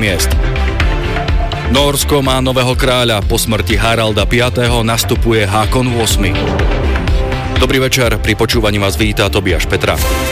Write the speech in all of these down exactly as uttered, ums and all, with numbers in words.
miest. Nórsko má nového kráľa, po smrti Haralda piateho nastupuje Hákon ôsmy. Dobrý večer, pri počúvaní vás víta Tobiáš Petra.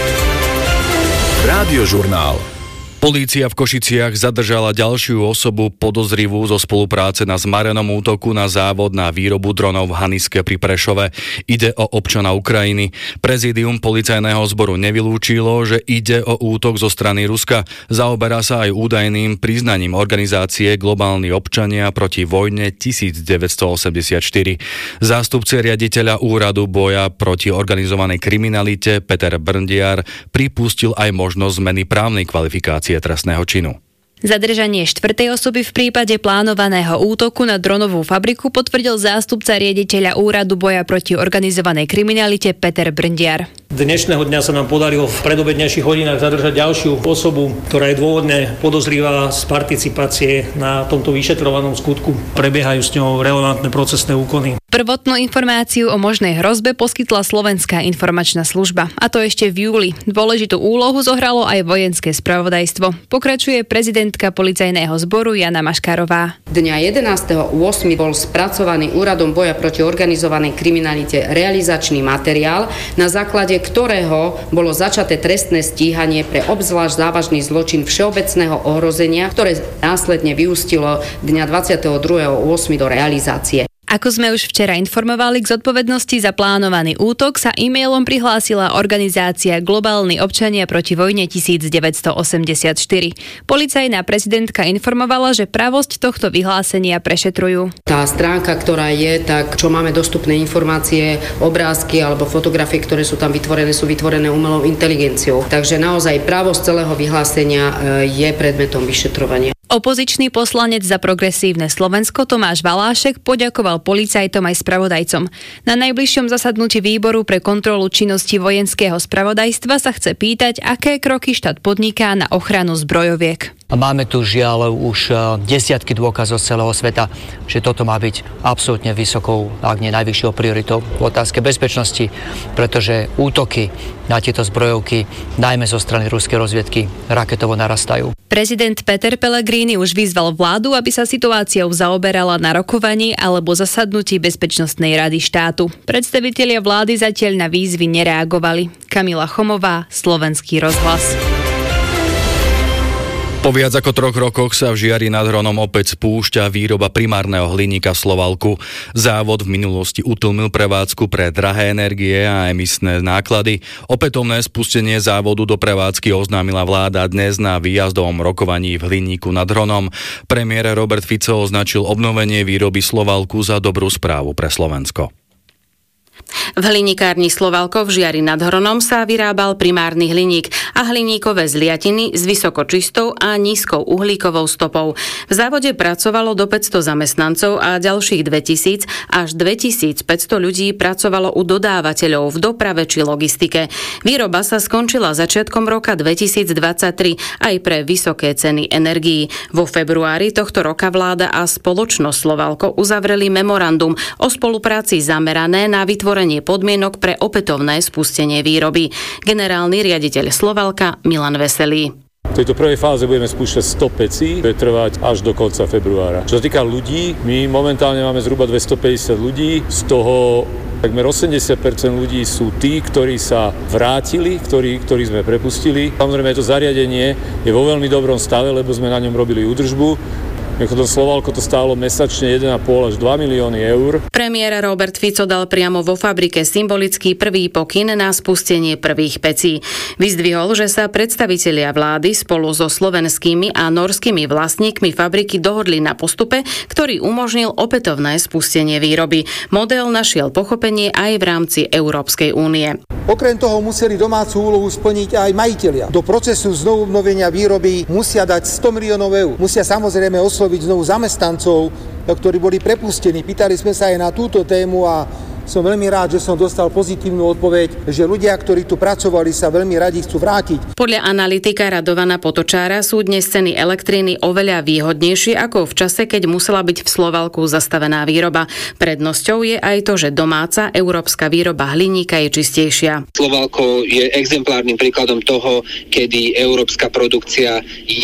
Rádiožurnál. Polícia v Košiciach zadržala ďalšiu osobu podozrivú zo spolupráce na zmarenom útoku na závod na výrobu dronov v Haniske pri Prešove. Ide o občana Ukrajiny. Prezídium policajného zboru nevylúčilo, že ide o útok zo strany Ruska. Zaoberá sa aj údajným priznaním organizácie Globálni občania proti vojne devätnásťstoosemdesiatštyri. Zástupca riaditeľa úradu boja proti organizovanej kriminalite Peter Brndiar pripustil aj možnosť zmeny právnej kvalifikácie trestného činu. Zadržanie štvrtej osoby v prípade plánovaného útoku na dronovú fabriku potvrdil zástupca riaditeľa úradu boja proti organizovanej kriminalite Peter Brndiar. Dnešného dňa sa nám podarilo v predobednejších hodinách zadržať ďalšiu osobu, ktorá je dôvodne podozrivá z participácie na tomto vyšetrovanom skutku. Prebiehajú s ňou relevantné procesné úkony. Prvotnú informáciu o možnej hrozbe poskytla Slovenská informačná služba, a to ešte v júli. Dôležitú úlohu zohralo aj vojenské spravodajstvo. Pokračuje prezidentka policajného zboru Jana Maškárová. Dňa jedenásteho ôsmeho bol spracovaný Úradom boja proti organizovanej kriminalite realizačný materiál, na základe ktorého bolo začaté trestné stíhanie pre obzvlášť závažný zločin všeobecného ohrozenia, ktoré následne vyústilo dňa dvadsiateho druhého ôsmeho do realizácie. Ako sme už včera informovali, k zodpovednosti za plánovaný útok sa e-mailom prihlásila organizácia Globálni občania proti vojne devätnásťstoosemdesiatštyri. Policajná prezidentka informovala, že pravosť tohto vyhlásenia prešetrujú. Tá stránka, ktorá je, tak čo máme dostupné informácie, obrázky alebo fotografie, ktoré sú tam vytvorené, sú vytvorené umelou inteligenciou. Takže naozaj pravosť celého vyhlásenia je predmetom vyšetrovania. Opozičný poslanec za Progresívne Slovensko Tomáš Valášek poďakoval policajtom aj spravodajcom. Na najbližšom zasadnutí výboru pre kontrolu činnosti vojenského spravodajstva sa chce pýtať, aké kroky štát podniká na ochranu zbrojoviek. Máme tu žiaľ už desiatky dôkazov z celého sveta, že toto má byť absolútne vysokou, ak nie najvyššou prioritou v otázke bezpečnosti, pretože útoky na tieto zbrojovky, najmä zo strany ruskej rozviedky, raketovo narastajú. Prezident Peter Pellegrini už vyzval vládu, aby sa situáciou zaoberala na rokovaní alebo zasadnutí Bezpečnostnej rady štátu. Predstavitelia vlády zatiaľ na výzvy nereagovali. Kamila Chomová, Slovenský rozhlas. Po viac ako troch rokoch sa v Žiari nad Hronom opäť spúšťa výroba primárneho hliníka v Slovalku. Závod v minulosti utlmil prevádzku pre drahé energie a emisné náklady. Opätovné spustenie závodu do prevádzky oznámila vláda dnes na výjazdovom rokovaní v Hliníku nad Hronom. Premiér Robert Fico označil obnovenie výroby Slovalku za dobrú správu pre Slovensko. V hliníkárni Slovalko v Žiari nad Hronom sa vyrábal primárny hliník a hliníkové zliatiny s vysokočistou a nízkou uhlíkovou stopou. V závode pracovalo do päťsto zamestnancov a ďalších dvetisíc až dvetisícpäťsto ľudí pracovalo u dodávateľov v doprave či logistike. Výroba sa skončila začiatkom roka dvetisícdvadsaťtri aj pre vysoké ceny energií. Vo februári tohto roka vláda a spoločnosť Slovalko uzavreli memorandum o spolupráci zamerané na vytvorenie podmienok pre opätovné spustenie výroby. Generálny riaditeľ Slovalka Milan Veselý. V tejto prvej fáze budeme spúšťať sto pecí, bude trvať až do konca februára. Čo sa týka ľudí, my momentálne máme zhruba dvestopäťdesiat ľudí, z toho takmer osemdesiat percent ľudí sú tí, ktorí sa vrátili, ktorí, ktorí sme prepustili. Samozrejme, to zariadenie je vo veľmi dobrom stave, lebo sme na ňom robili údržbu. Mimochodom Slovalko to stálo mesačne jeden a pol až dva milióny eur. Premiér Robert Fico dal priamo vo fabrike symbolický prvý pokyn na spustenie prvých pecí. Vyzdvihol, že sa predstavitelia vlády spolu so slovenskými a norskými vlastníkmi fabriky dohodli na postupe, ktorý umožnil opätovné spustenie výroby. Model našiel pochopenie aj v rámci Európskej únie. Okrem toho museli domácu úlohu splniť aj majitelia. Do procesu znovu obnovenia výroby musia dať sto miliónov eur. Musia samozrejme osloviť znovu zamestnancov, ktorí boli prepustení. Pýtali sme sa aj na túto tému a som veľmi rád, že som dostal pozitívnu odpoveď, že ľudia, ktorí tu pracovali, sa veľmi radi chcú vrátiť. Podľa analytika Radovana Potočára sú dnes ceny elektriny oveľa výhodnejšie ako v čase, keď musela byť v Slovalku zastavená výroba. Prednosťou je aj to, že domáca európska výroba hliníka je čistejšia. Slovalko je exemplárnym príkladom toho, kedy európska produkcia je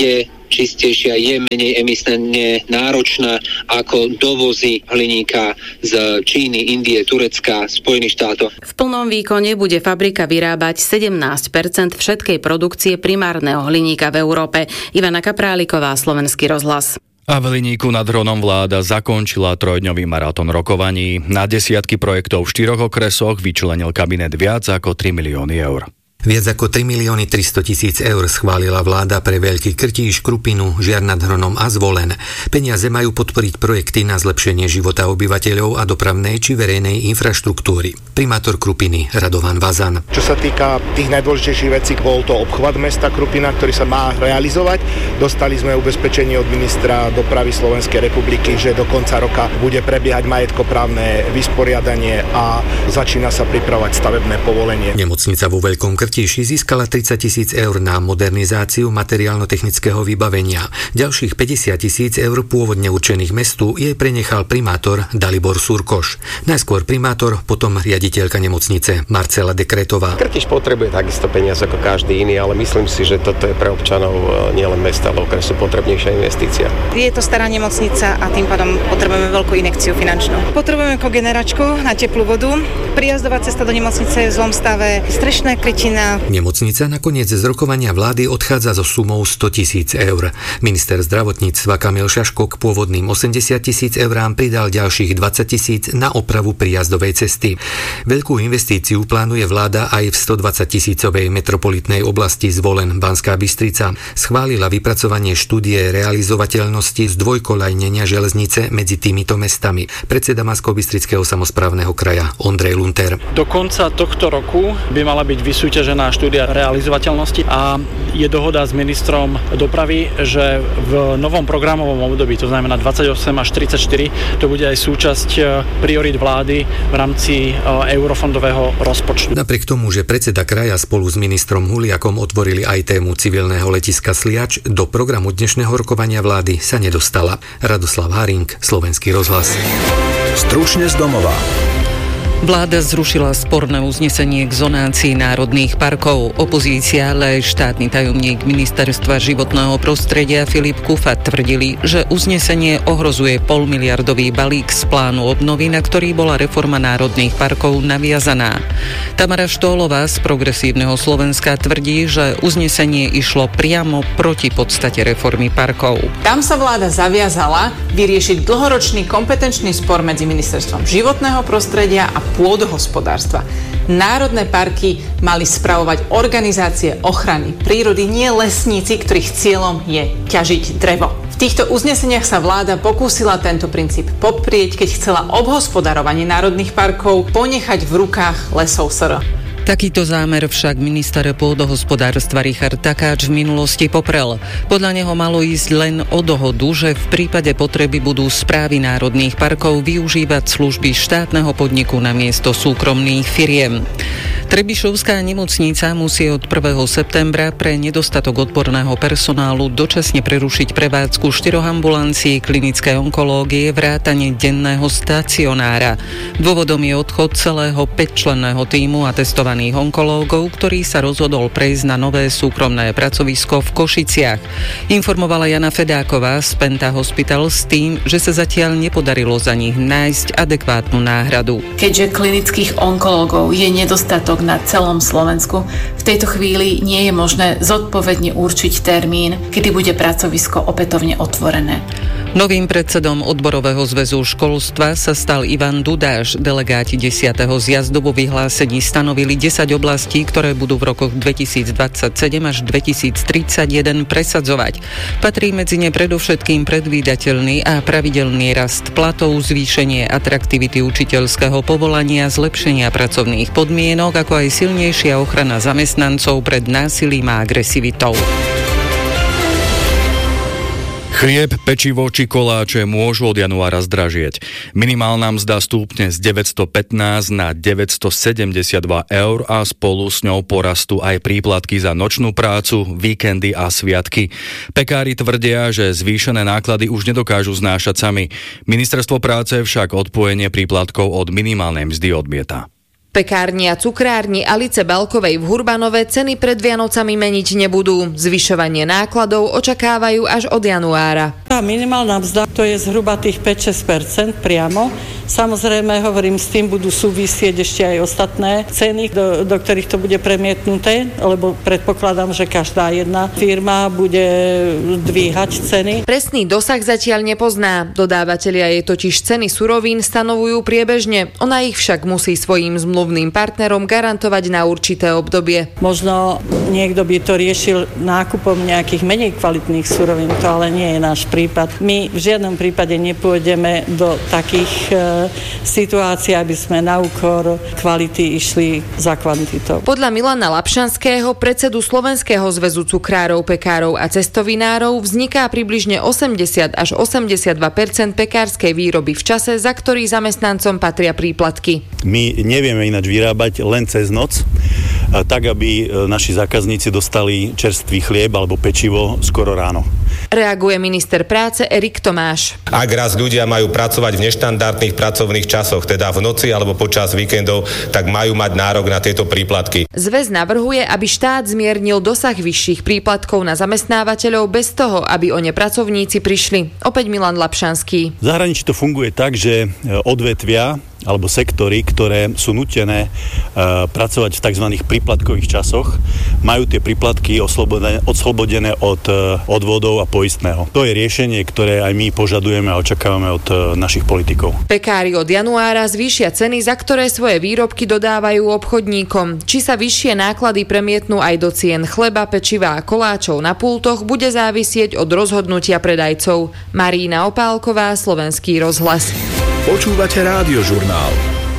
čistejšia, je menej emisne náročná ako dovozy hliníka z Číny, Indie, Turecka, Spojených štátov. V plnom výkone bude fabrika vyrábať sedemnásť percent všetkej produkcie primárneho hliníka v Európe. Ivana Kapráliková, Slovenský rozhlas. A v Hliníku nad Hronom vláda zakončila trojdňový maratón rokovaní. Na desiatky projektov v štyroch okresoch vyčlenil kabinet viac ako tri milióny eur. Viac ako tri milióny tristotisíc eur schválila vláda pre Veľký Krtíš, Krupinu, Žiar nad Hronom a Zvolen. Peniaze majú podporiť projekty na zlepšenie života obyvateľov a dopravnej či verejnej infraštruktúry. Primátor Krupiny Radovan Vazan. Čo sa týka tých najdôležitejších vecí, bol to obchvat mesta Krupina, ktorý sa má realizovať. Dostali sme ubezpečenie od ministra dopravy Slovenskej republiky, že do konca roka bude prebiehať majetkoprávne vysporiadanie a začína sa pripravovať stavebné povolenie. Nemocnica vo Veľkom Krtíši získala tridsať tisíc eur na modernizáciu materiálno-technického vybavenia. Ďalších päťdesiat tisíc eur pôvodne určených mestu jej prenechal primátor Dalibor Surkoš. Najskôr primátor, potom riaditeľka nemocnice Marcela Dekretová. Krtíš potrebuje takisto peniaze ako každý iný, ale myslím si, že toto je pre občanov nielen mesta, ale okresu potrebnejšia investícia. Je to stará nemocnica a tým pádom potrebujeme veľkú injekciu finančnú. Potrebujeme kogeneračku na teplú vodu. Prijazdová cesta do nemocnice je v zlom stave, strešné krytina. Nemocnica nakoniec z rokovania vlády odchádza so sumou sto tisíc eur. Minister zdravotníctva Kamil Šaško k pôvodným osemdesiat tisíc eurám pridal ďalších dvadsať tisíc na opravu prijazdovej cesty. Veľkú investíciu plánuje vláda aj v stodvadsať tisícovej metropolitnej oblasti Zvolen Banská Bystrica. Schválila vypracovanie štúdie realizovateľnosti zdvojkoľajnenia železnice medzi týmito mestami. Predseda Banskobystrického samosprávneho kraja Ondrej Lunter. Do konca tohto roku by mala byť vysúťažená štúdia realizovateľnosti a je dohoda s ministrom dopravy, že v novom programovom období, to znamená dvadsaťosem až tridsaťštyri, to bude aj súčasť priorít vlády v rámci eurofondového rozpočtu. Napriek tomu, že predseda kraja spolu s ministrom Huliakom otvorili aj tému civilného letiska Sliač, do programu dnešného rokovania vlády sa nedostala. Radoslav Haring, Slovenský rozhlas. Stručne z domova. Vláda zrušila sporné uznesenie k zonácii národných parkov. Opozícia, ale aj štátny tajomník Ministerstva životného prostredia Filip Kufa tvrdili, že uznesenie ohrozuje polmiliardový balík z plánu obnovy, na ktorý bola reforma národných parkov naviazaná. Tamara Štólová z Progresívneho Slovenska tvrdí, že uznesenie išlo priamo proti podstate reformy parkov. Tam sa vláda zaviazala vyriešiť dlhoročný kompetenčný spor medzi Ministerstvom životného prostredia a pôdohospodárstva. Národné parky mali spravovať organizácie ochrany prírody, nie lesníci, ktorých cieľom je ťažiť drevo. V týchto uzneseniach sa vláda pokúsila tento princíp poprieť, keď chcela obhospodarovanie národných parkov ponechať v rukách Lesov es er. Takýto zámer však minister pôdohospodárstva Richard Takáč v minulosti poprel. Podľa neho malo ísť len o dohodu, že v prípade potreby budú správy národných parkov využívať služby štátneho podniku namiesto súkromných firiem. Trebišovská nemocnica musí od prvého septembra pre nedostatok odborného personálu dočasne prerušiť prevádzku štyroch ambulancií klinickej onkológie vrátane denného stacionára. Dôvodom je odchod celého päťčlenného tímu atestovaných onkológov, ktorý sa rozhodol prejsť na nové súkromné pracovisko v Košiciach. Informovala Jana Fedáková z Penta Hospital s tým, že sa zatiaľ nepodarilo za nich nájsť adekvátnu náhradu. Keďže klinických onkológov je nedostatok na celom Slovensku, v tejto chvíli nie je možné zodpovedne určiť termín, kedy bude pracovisko opätovne otvorené. Novým predsedom odborového zväzu školstva sa stal Ivan Dudáš. Delegáti desiateho zjazdu vo vyhlásení stanovili desať oblastí, ktoré budú v rokoch dvetisícdvadsaťsedem až dvetisíctridsaťjeden presadzovať. Patrí medzi ne predovšetkým predvídateľný a pravidelný rast platov, zvýšenie atraktivity učiteľského povolania, zlepšenia pracovných podmienok, ako aj silnejšia ochrana zamestnancov pred násilím a agresivitou. Chlieb, pečivo či koláče môžu od januára zdražieť. Minimálna mzda stúpne z deväťstopätnásť na deväťstosedemdesiatdva eur a spolu s ňou porastú aj príplatky za nočnú prácu, víkendy a sviatky. Pekári tvrdia, že zvýšené náklady už nedokážu znášať sami. Ministerstvo práce však odpojenie príplatkov od minimálnej mzdy odmieta. Pekárni a cukrárni Alice Balkovej v Hurbanove ceny pred Vianocami meniť nebudú. Zvyšovanie nákladov očakávajú až od januára. Tá minimálna mzda to je zhruba tých päť až šesť percent priamo. Samozrejme, hovorím, s tým budú súvisieť ešte aj ostatné ceny, do, do ktorých to bude premietnuté, lebo predpokladám, že každá jedna firma bude dvíhať ceny. Presný dosah zatiaľ nepozná. Dodávateľia jej totiž ceny surovín stanovujú priebežne. Ona ich však musí svojím zmluvným partnerom garantovať na určité obdobie. Možno niekto by to riešil nákupom nejakých menej kvalitných surovín, to ale nie je náš prípad. My v žiadnom prípade nepôjdeme do takých e, situácií, aby sme na úkor kvality išli za kvantitou. Podľa Milana Lapšanského, predsedu Slovenského zväzu cukrárov, pekárov a cestovinárov, vzniká približne osemdesiat až osemdesiatdva percent pekárskej výroby v čase, za ktorý zamestnancom patria príplatky. My nevieme ináč vyrábať len cez noc, tak aby naši zákazníci dostali čerstvý chlieb alebo pečivo skoro ráno. Reaguje minister práce Erik Tomáš. Ak raz ľudia majú pracovať v neštandardných pracovných časoch, teda v noci alebo počas víkendov, tak majú mať nárok na tieto príplatky. Zväz navrhuje, aby štát zmiernil dosah vyšších príplatkov na zamestnávateľov bez toho, aby o ne pracovníci prišli. Opäť Milan Lapšanský. V zahraničí to funguje tak, že odvetvia alebo sektory, ktoré sú nútené uh, pracovať v tzv. Príplatkových časoch, majú tie príplatky oslobodené, oslobodené od uh, odvodov a poistného. To je riešenie, ktoré aj my požadujeme a očakávame od uh, našich politikov. Pekári od januára zvýšia ceny, za ktoré svoje výrobky dodávajú obchodníkom. Či sa vyššie náklady premietnú aj do cien chleba, pečiva a koláčov na pultoch, bude závisieť od rozhodnutia predajcov. Marína Opálková, Slovenský rozhlas. Počúvate Rádiožurnál.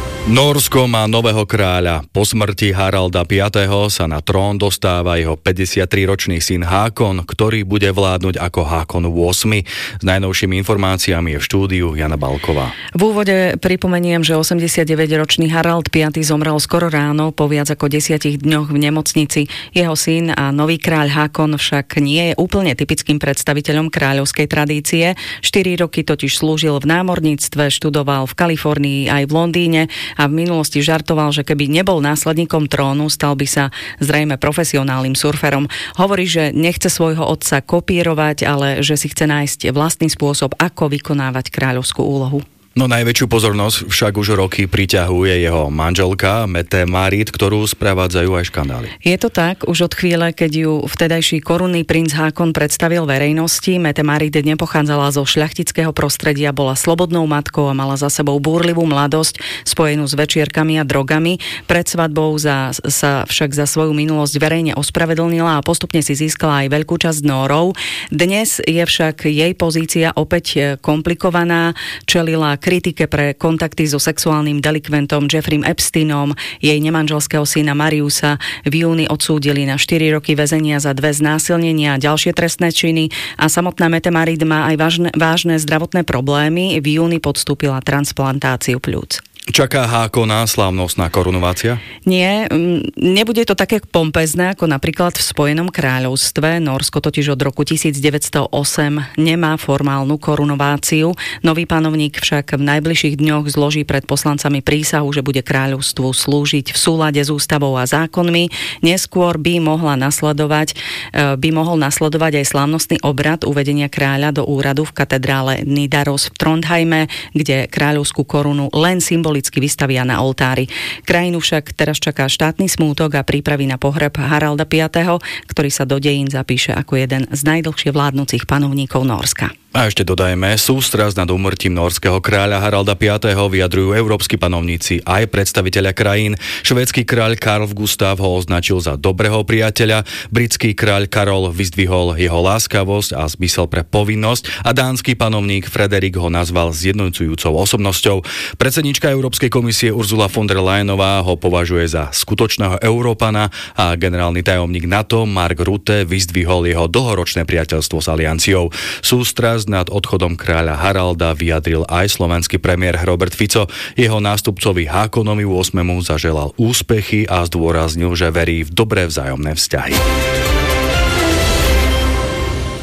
Nórsko má nového kráľa. Po smrti Haralda piateho sa na trón dostáva jeho päťdesiatriročný syn Hákon, ktorý bude vládnuť ako Hákon ôsmy. S najnovšími informáciami je v štúdiu Jana Balková. V úvode pripomeniem, že osemdesiatdeväťročný Harald piaty zomrel skoro ráno po viac ako desiatich dňoch v nemocnici. Jeho syn a nový kráľ Hákon však nie je úplne typickým predstaviteľom kráľovskej tradície. štyri roky totiž slúžil v námorníctve, študoval v Kalifornii aj v Londýne a v minulosti žartoval, že keby nebol následníkom trónu, stal by sa zrejme profesionálnym surferom. Hovorí, že nechce svojho otca kopírovať, ale že si chce nájsť vlastný spôsob, ako vykonávať kráľovskú úlohu. No najväčšiu pozornosť však už roky priťahuje jeho manželka Mette Marit, ktorú sprevádzajú aj škandály. Je to tak, už od chvíle, keď ju vtedajší korunný princ Hákon predstavil verejnosti. Mette Marit nepochádzala zo šľachtického prostredia, bola slobodnou matkou a mala za sebou búrlivú mladosť spojenú s večierkami a drogami. Pred svadbou za, sa však za svoju minulosť verejne ospravedlnila a postupne si získala aj veľkú časť Nórov. Dnes je však jej pozícia opäť komplikovaná, čelila kritike pre kontakty so sexuálnym delikventom Jeffreym Epsteinom. Jej nemanželského syna Mariusa v júni odsúdili na štyri roky väzenia za dve znásilnenia a ďalšie trestné činy a samotná Mette Marit má aj vážne, vážne zdravotné problémy. V júni podstúpila transplantáciu pľúc. Čaká Hákona slávnostná korunovácia? Nie, nebude to také pompezné ako napríklad v Spojenom kráľovstve. Nórsko totiž od roku devätnásťstoosem nemá formálnu korunováciu. Nový panovník však v najbližších dňoch zloží pred poslancami prísahu, že bude kráľovstvu slúžiť v súlade s ústavou a zákonmi. Neskôr by mohla nasledovať, by mohol nasledovať aj slávnostný obrad uvedenia kráľa do úradu v katedrále Nidaros v Trondheime, kde kráľovskú korunu len symbolicky vystavia na oltári. Krajinu však teraz čaká štátny smútok a prípravy na pohreb Haralda piateho, ktorý sa do dejín zapíše ako jeden z najdlhšie vládnúcich panovníkov Nórska. A ešte dodajme, sústrasť nad úmrtím nórskeho kráľa Haralda piateho vyjadrujú európski panovníci aj predstavitelia krajín. Švédsky kráľ Karl Gustav ho označil za dobrého priateľa, britský kráľ Karol vyzdvihol jeho láskavosť a zmysel pre povinnosť a dánsky panovník Frederik ho nazval zjednocujúcou osobnosťou. Predsedníčka Európskej komisie Ursula von der Leyenová ho považuje za skutočného Európana a generálny tajomník NATO Mark Rutte vyzdvihol jeho dlhoročné priateľstvo s alianciou. Sústrasť nad odchodom kráľa Haralda vyjadril aj slovenský premiér Robert Fico. Jeho nástupcovi Hákonovi ôsmemu zaželal úspechy a zdôraznil, že verí v dobré vzájomné vzťahy.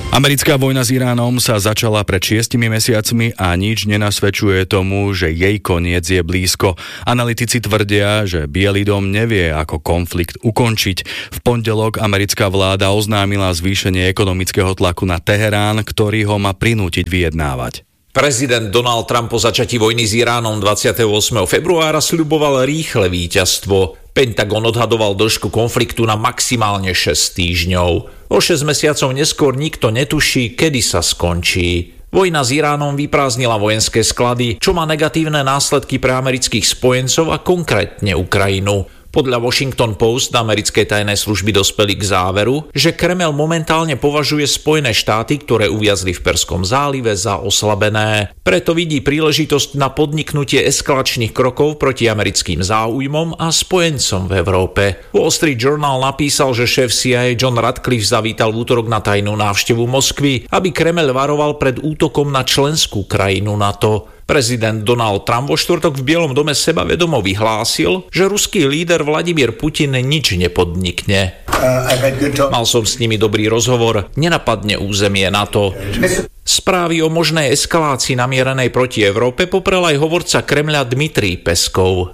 Americká vojna s Iránom sa začala pred šiestimi mesiacmi a nič nenasvedčuje tomu, že jej koniec je blízko. Analytici tvrdia, že Bielý dom nevie, ako konflikt ukončiť. V pondelok americká vláda oznámila zvýšenie ekonomického tlaku na Teherán, ktorý ho má prinútiť vyjednávať. Prezident Donald Trump po začatí vojny s Iránom dvadsiateho ôsmeho februára sľuboval rýchle víťazstvo. Pentagon odhadoval dĺžku konfliktu na maximálne šesť týždňov. O šesť mesiacov neskôr nikto netuší, kedy sa skončí. Vojna s Iránom vyprázdnila vojenské sklady, čo má negatívne následky pre amerických spojencov a konkrétne Ukrajinu. Podľa Washington Post americké tajné služby dospeli k záveru, že Kremel momentálne považuje Spojené štáty, ktoré uviazli v Perskom zálive, za oslabené. Preto vidí príležitosť na podniknutie eskalačných krokov proti americkým záujmom a spojencom v Európe. Wall Street Journal napísal, že šéf C I A John Ratcliffe zavítal v útorok na tajnú návštevu Moskvy, aby Kremel varoval pred útokom na členskú krajinu NATO. Prezident Donald Trump vo štvrtok v Bielom dome sebavedomo vyhlásil, že ruský líder Vladimír Putin nič nepodnikne. Mal som s nimi dobrý rozhovor, nenapadne územie NATO. Správy o možnej eskalácii namierenej proti Európe poprel aj hovorca Kremľa Dmitrij Peskov.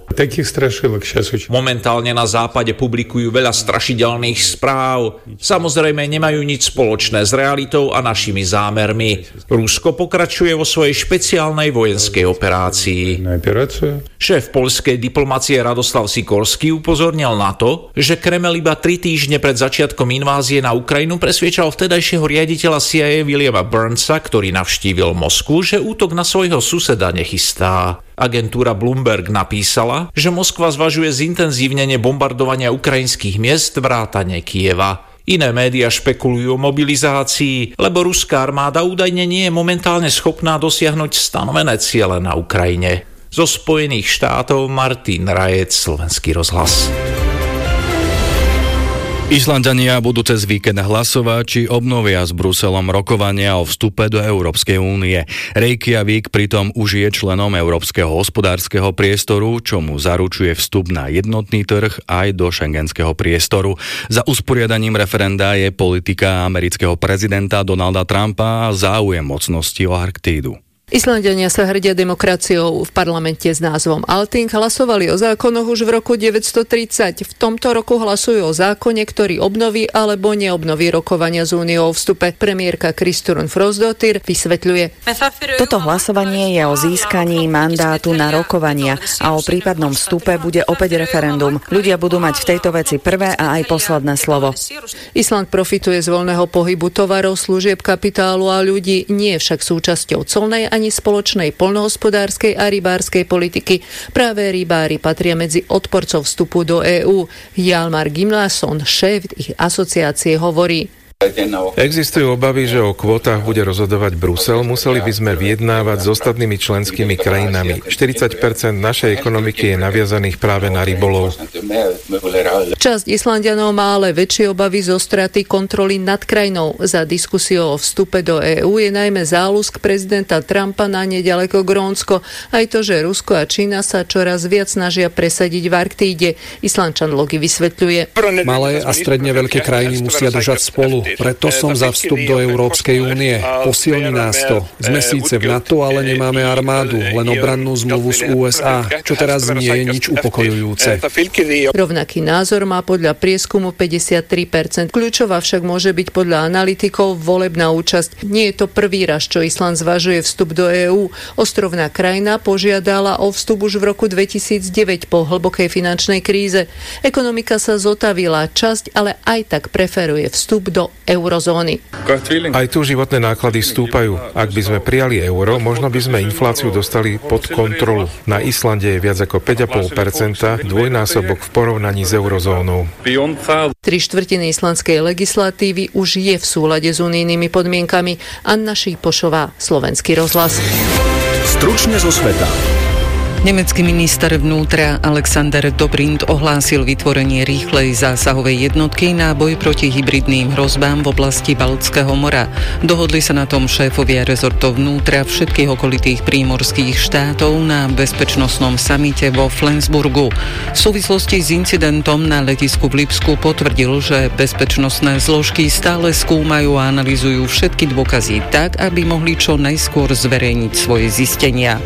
Momentálne na západe publikujú veľa strašidelných správ. Samozrejme nemajú nič spoločné s realitou a našimi zámermi. Rusko pokračuje vo svojej špeciálnej vojenskej operácii. Šéf poľskej diplomacie Radoslav Sikorský upozornil na to, že Kremel iba tri týždne pred začiatkom invázie na Ukrajinu presviečal vtedajšieho riaditeľa C I A Williama Burnsa, ktorý navštívil Moskvu, že útok na svojho suseda nechystá. Agentúra Bloomberg napísala, že Moskva zvažuje zintenzívnenie bombardovania ukrajinských miest vrátane Kieva. Iné médiá špekulujú o mobilizácii, lebo ruská armáda údajne nie je momentálne schopná dosiahnuť stanovené ciele na Ukrajine. Zo Spojených štátov Martin Rajec, Slovenský rozhlas. Islandania budú cez víkend hlasovať, či obnovia s Bruselom rokovania o vstupe do Európskej únie. Reykjavík pritom už je členom Európskeho hospodárskeho priestoru, čo mu zaručuje vstup na jednotný trh aj do šengenského priestoru. Za usporiadaním referenda je politika amerického prezidenta Donalda Trumpa a záujem mocnosti o Arktídu. Islandania sa hrdia demokraciou. V parlamente s názvom Althing hlasovali o zákonoch už v roku deväťstotridsať. V tomto roku hlasujú o zákone, ktorý obnoví alebo neobnoví rokovania z úniou o vstupe. Premiérka Kristrún Frostadóttir vysvetľuje. Toto hlasovanie je o získaní mandátu na rokovania a o prípadnom vstupe bude opäť referendum. Ľudia budú mať v tejto veci prvé a aj posledné slovo. Island profituje z voľného pohybu tovarov, služieb, kapitálu a ľudí, nie je však súčasťou colnej ani spoločnej poľnohospodárskej a rybárskej politiky. Práve rybári patria medzi odporcov vstupu do EÚ. Hjalmar Gimlason, šéf ich asociácie, hovorí. Existujú obavy, že o kvótach bude rozhodovať Brusel. Museli by sme vyjednávať s ostatnými členskými krajinami. štyridsať percent našej ekonomiky je naviazaných práve na rybolov. Časť Islandianov má ale väčšie obavy zo straty kontroly nad krajinou. Za diskusiou o vstupe do EÚ je najmä záľusk prezidenta Trumpa na neďaleko Grónsko. Aj to, že Rusko a Čína sa čoraz viac snažia presadiť v Arktíde. Islandčan Logi vysvetľuje. Malé a stredne veľké krajiny musia držať spolu. Preto som za vstup do Európskej únie. Posilní nás to. Sme síce v NATO, ale nemáme armádu, len obrannú zmluvu z ú es á, čo teraz nie je nič upokojujúce. Rovnaký názor má podľa prieskumu päťdesiattri percent. Kľúčová však môže byť podľa analytikov volebná účasť. Nie je to prvý raz, čo Island zvažuje vstup do EÚ. Ostrovná krajina požiadala o vstup už v roku dvetisícdeväť po hlbokej finančnej kríze. Ekonomika sa zotavila, časť ale aj tak preferuje vstup do eurozóny. Aj tu životné náklady stúpajú. Ak by sme prijali euro, možno by sme infláciu dostali pod kontrolu. Na Islande je viac ako päť celá päť percenta, dvojnásobok v porovnaní s eurozónou. Tri štvrtiny islandskej legislatívy už je v súlade s unijnými podmienkami. Anna Šípošová, Slovenský rozhlas. Stručne zo sveta. Nemecký minister vnútra Alexander Dobrindt ohlásil vytvorenie rýchlej zásahovej jednotky na boj proti hybridným hrozbám v oblasti Baltského mora. Dohodli sa na tom šéfovia rezortov vnútra všetkých okolitých prímorských štátov na bezpečnostnom samite vo Flensburgu. V súvislosti s incidentom na letisku v Lipsku potvrdil, že bezpečnostné zložky stále skúmajú a analyzujú všetky dôkazy tak, aby mohli čo najskôr zverejniť svoje zistenia.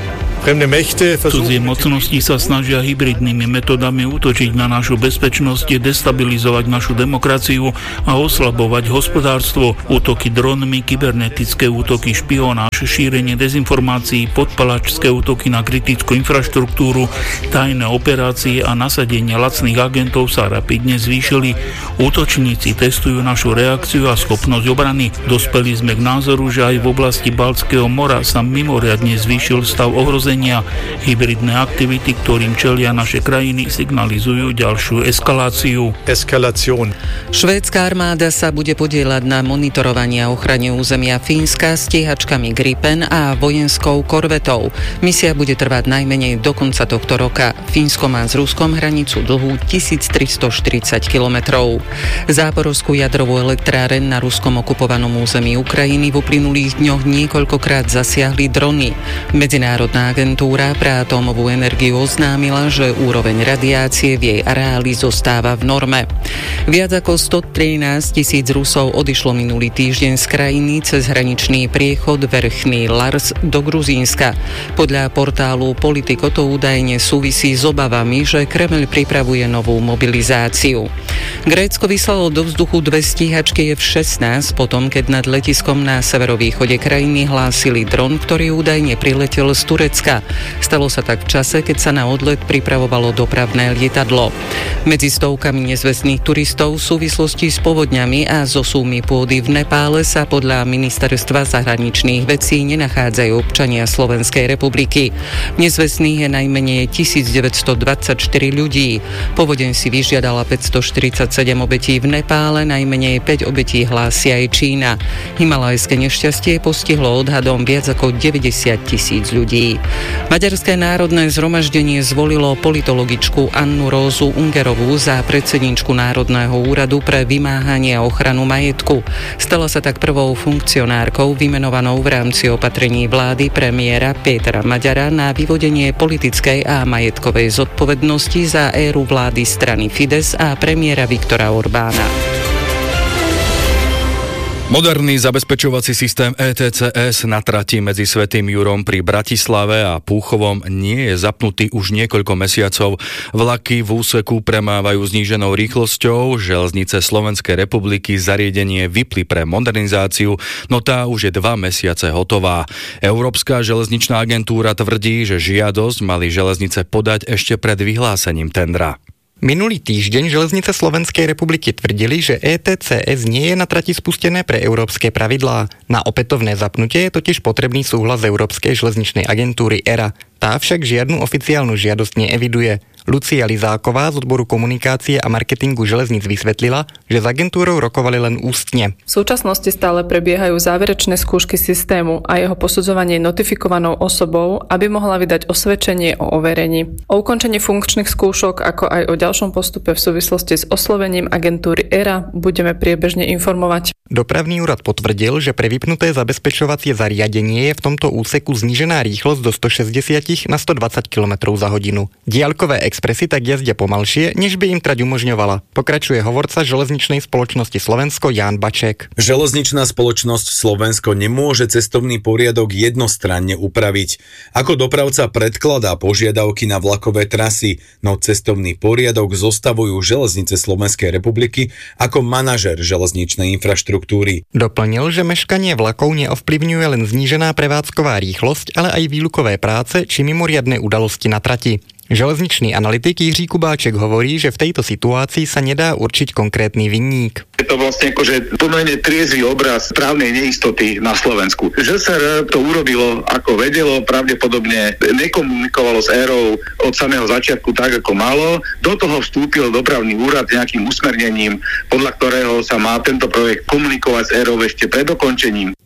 Cudzie mocnosti sa snažia hybridnými metodami útočiť na našu bezpečnosť, destabilizovať našu demokraciu a oslabovať hospodárstvo. Útoky dronmi, kybernetické útoky, špionáž, šírenie dezinformácií, podpalačské útoky na kritickú infraštruktúru, tajné operácie a nasadenie lacných agentov sa rapidne zvýšili. Útočníci testujú našu reakciu a schopnosť obrany. Dospeli sme k názoru, že aj v oblasti Baltského mora sa mimoriadne zvýšil stav ohrozenia. Hybridné aktivity, ktorým čelia naše krajiny, signalizujú ďalšiu eskaláciu. Eskalácion. Švédska armáda sa bude podieľať na monitorovaní a ochrane územia Fínska stíhačkami Gripen a vojenskou korvetou. Misia bude trvať najmenej do konca tohto roka. Fínsko má s Ruskom hranicu dlhú tisíctristoštyridsať kilometrov. Záporovskú jadrovú elektráreň na ruskom okupovanom území Ukrajiny v uplynulých dňoch niekoľkokrát zasiahli drony. Medzinárodná agentúra pre atómovú energiu oznámila, že úroveň radiácie v jej areáli zostáva v norme. Viac ako stotrinásť tisíc Rusov odišlo minulý týždeň z krajiny cez hraničný priechod Vrchný Lars do Gruzínska. Podľa portálu Politico to údajne súvisí s obavami, že Kremeľ pripravuje novú mobilizáciu. Grécko vyslalo do vzduchu dve stíhačky ef šestnásť potom, keď nad letiskom na severovýchode krajiny hlásili dron, ktorý údajne priletel z Turecka. Stalo sa tak v čase, keď sa na odlet pripravovalo dopravné lietadlo. Medzi stovkami nezvestných turistov v súvislosti s povodňami a zosúmi pôdy v Nepále sa podľa ministerstva zahraničných vecí nenachádzajú občania Slovenskej republiky. Nezvestných je najmenej tisícdeväťstodvadsaťštyri ľudí. Povodeň si vyžiadala päťstoštyridsaťsedem obetí v Nepále, najmenej päť obetí hlási aj Čína. Himalajské nešťastie postihlo odhadom viac ako deväťdesiat tisíc ľudí. Maďarské národné zhromaždenie zvolilo politologičku Annu Rózu Ungerovú za predsedníčku Národného úradu pre vymáhanie a ochranu majetku. Stala sa tak prvou funkcionárkou vymenovanou v rámci opatrení vlády premiéra Pétera Maďara na vyvodenie politickej a majetkovej zodpovednosti za éru vlády strany Fides a premiéra Viktora Orbána. Moderný zabezpečovací systém é té cé es na trati medzi Svätým Jurom pri Bratislave a Púchovom nie je zapnutý už niekoľko mesiacov. Vlaky v úseku premávajú zníženou rýchlosťou, železnice Slovenskej republiky zariadenie vypli pre modernizáciu, no tá už je dva mesiace hotová. Európska železničná agentúra tvrdí, že žiadosť mali železnice podať ešte pred vyhlásením tendra. Minulý týždeň železnice Slovenskej republiky tvrdili, že é té cé es nie je na trati spustené pre európske pravidlá. Na opätovné zapnutie je totiž potrebný súhlas Európskej železničnej agentúry é er á. Tá však žiadnu oficiálnu žiadosť neeviduje. Lucia Lizáková z odboru komunikácie a marketingu železníc vysvetlila, že s agentúrou rokovali len ústne. V súčasnosti stále prebiehajú záverečné skúšky systému a jeho posudzovanie notifikovanou osobou, aby mohla vydať osvedčenie o overení. O ukončení funkčných skúšok, ako aj o ďalšom postupe v súvislosti s oslovením agentúry é er á budeme priebežne informovať. Dopravný úrad potvrdil, že pre vypnuté zabezpečovacie zariadenie je v tomto úseku znížená rýchlosť do stošesťdesiat na stodvadsať kilometrov za hodinu. Diaľkové expresy tak jazdia pomalšie, než by im trať umožňovala. Pokračuje hovorca železničnej spoločnosti Slovensko Ján Baček. Železničná spoločnosť Slovensko nemôže cestovný poriadok jednostranne upraviť. Ako dopravca predkladá požiadavky na vlakové trasy, no cestovný poriadok zostavujú železnice Slovenskej republiky ako manažer železničnej infraštruktúry. Doplnil, že meškanie vlakov neovplyvňuje len znížená prevádzková rýchlosť, ale aj výlukové práce či mimoriadne udalosti na trati. Železničný analytik Jiří Kubáček hovorí, že v tejto situácii sa nedá určiť konkrétny vinník. Je to vlastne akože pomerne triezvy obraz právnej neistoty na Slovensku. žé es er to urobilo ako vedelo, pravdepodobne nekomunikovalo s érou od samého začiatku tak, ako malo. Do toho vstúpil dopravný úrad nejakým usmernením, podľa ktorého sa má tento projekt komunikovať s érou ešte pred dokončením.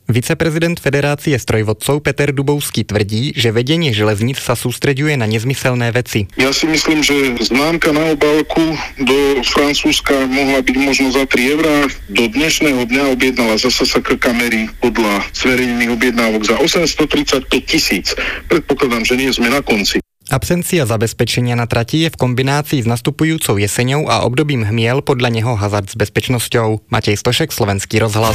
Viceprezident Federácie strojvodcov Peter Dubovský tvrdí, že vedenie železníc sa sústreďuje na nezmyselné veci. Ja si myslím, že známka na obálku do Francúzska mohla byť možno za tri eurá. Do dnešného dňa objednala zasa sa kamery podľa zverejnených objednávok za osemstotridsaťpäť tisíc. Predpokladám, že nie sme na konci. Absencia zabezpečenia na trati je v kombinácii s nastupujúcou jeseňou a obdobím hmiel podľa neho hazard s bezpečnosťou. Matej Stošek, Slovenský rozhlas.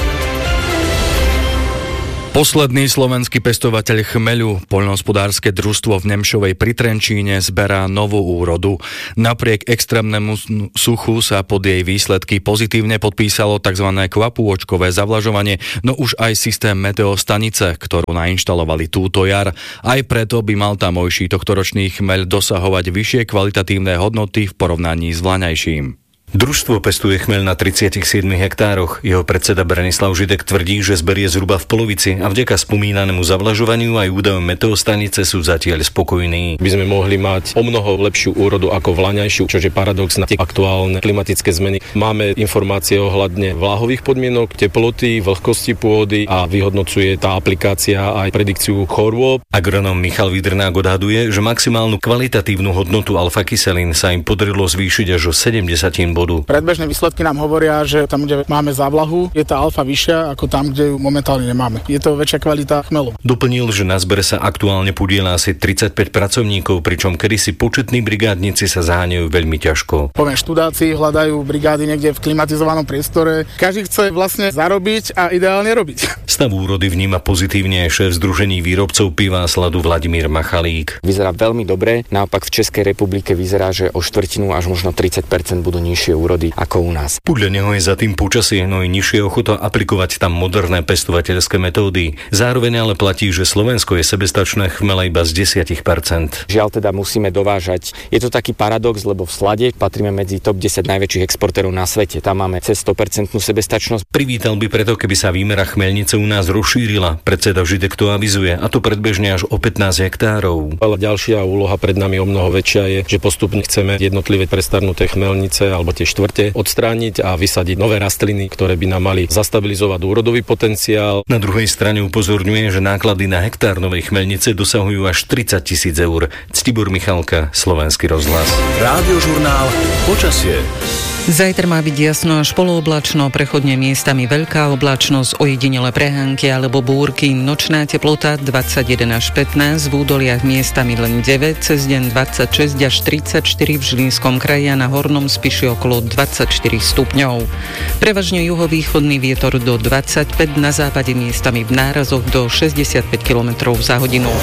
Posledný slovenský pestovateľ chmeľu, poľnohospodárske družstvo v Nemšovej pri Trenčíne, zberá novú úrodu. Napriek extrémnemu suchu sa pod jej výsledky pozitívne podpísalo tzv. Kvapôčkové zavlažovanie, no už aj systém meteostanice, ktorú nainštalovali túto jar. Aj preto by mal tamojší tohtoročný chmeľ dosahovať vyššie kvalitatívne hodnoty v porovnaní s vlaňajším. Družstvo pestuje chmeľ na tridsiatich siedmich hektároch. Jeho predseda Branislav Židek tvrdí, že zber je zhruba v polovici a vďaka spomínanému zavlažovaniu aj údajom meteostanice sú zatiaľ spokojní. By sme mohli mať o mnoho lepšiu úrodu ako vlaňajšiu, čo je paradox na tie aktuálne klimatické zmeny. Máme informácie ohľadne vláhových podmienok, teploty, vlhkosti pôdy a vyhodnocuje tá aplikácia aj predikciu chorôb. Agronóm Michal Vidrnák odhaduje, že maximálnu kvalitatívnu hodnotu alfa-kyselín sa im podarilo zvýšiť až o sedemdesiat bodov. Predbežné výsledky nám hovoria, že tam, kde máme závlahu, je tá alfa vyššia ako tam, kde ju momentálne nemáme. Je to väčšia kvalita chmelu. Doplnil, že na zbere sa aktuálne podieľa asi tridsaťpäť pracovníkov, pričom kedysi početní brigádnici sa zaháňajú veľmi ťažko. Poviem, študáci hľadajú brigády niekde v klimatizovanom priestore. Každý chce vlastne zarobiť a ideálne robiť. Stav úrody vníma pozitívne aj šéf Združení výrobcov piva a sladu Vladimír Machalík. Vyzerá veľmi dobre, naopak v Českej republike vyzerá, že o štvrtinu až možno tridsať percent budú nižšie úrody ako u nás. Podľa neho je za tým počasie, no i nižšie ochota aplikovať tam moderné pestovateľské metódy. Zároveň ale platí, že Slovensko je sebestačné chmele iba z desať percent. Žiaľ teda musíme dovážať. Je to taký paradox, lebo v slade patríme medzi top desať najväčších exportérov na svete. Tam máme cez sto percent sebestačnosť. Privítal by preto, keby sa výmera chmeľnice u nás rozšírila. Predseda Židek to avizuje, a to predbežne až o pätnásť hektárov. Ale ďalšia úloha pred nami o mnoho väčšia je, že postupne chceme jednotlivé prestarnuté chmeľnice alebo tie štvrte odstrániť a vysadiť nové rastliny, ktoré by nám mali zastabilizovať úrodový potenciál. Na druhej strane upozorňuje, že náklady na hektár novej chmeľnice dosahujú až tridsať tisíc eur. Ctibor Michalka, Slovenský rozhlas. Rádiožurnál Počasie. Zajtra má byť jasno až polooblačno, prechodne miestami veľká oblačnosť, ojedinele prehánky alebo búrky, nočná teplota dvadsaťjeden až pätnásť, v údoliach miestami len deväť, cez deň dvadsaťšesť až tridsaťštyri, v Žilinskom kraji a na Hornom Spiši okolo dvadsaťštyri stupňov. Prevažne juhovýchodný vietor do dvadsaťpäť, na západe miestami v nárazoch do šesťdesiatpäť kilometrov za hodinu.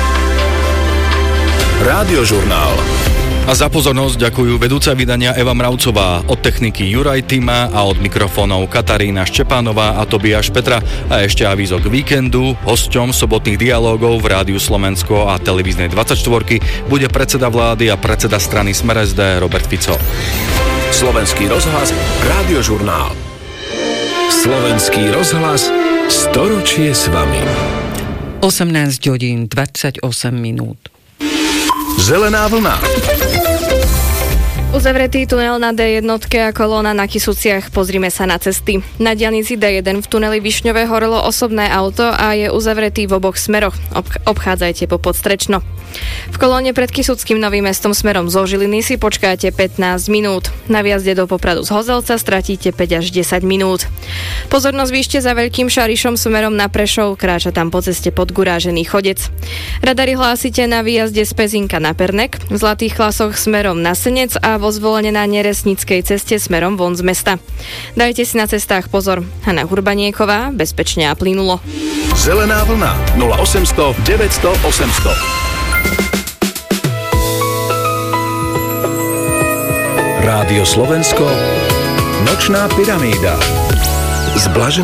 Rádiožurnál. A za pozornosť ďakujú vedúca vydania Eva Mravcová, od techniky Juraj Tima a od mikrofónov Katarína Štepánová a Tobiáš Petra. A ešte avízo k víkendu. Hosťom sobotných dialógov v Rádiu Slovensko a televíznej dvadsaťštyri bude predseda vlády a predseda strany Smer es dé Robert Fico. Slovenský rozhlas, Rádiožurnál. Slovenský rozhlas, storočie s vami. osemnásť hodín dvadsaťosem minút. Zelená vlna. Uzavretý tunel na dé jedna a kolóna na Kysuciach. Pozrime sa na cesty. Na diaľnici dé jeden v tuneli Višňové horelo osobné auto a je uzavretý v oboch smeroch. Ob- obchádzajte po Podstrečno. V kolóne pred Kysuckým Novým Mestom smerom zo Žiliny si počkáte pätnásť minút. Na viazde do Popradu z Hozelca stratíte päť až desať minút. Pozornosť vyšte za Veľkým Šarišom smerom na Prešov, kráča tam po ceste podgurážený chodec. Radary hlásite na výjazde z Pezinka na Pernek, v Zlatých Klasoch smerom na Senec a vo Zvolene na Neresnickej ceste smerom von z mesta. Dajte si na cestách pozor. Hana Hurbanieková, bezpečne a plynulo. Zelená vlna nula osemsto deväťsto osemsto. Rádio Slovensko, Nočná pyramída. S Blaženou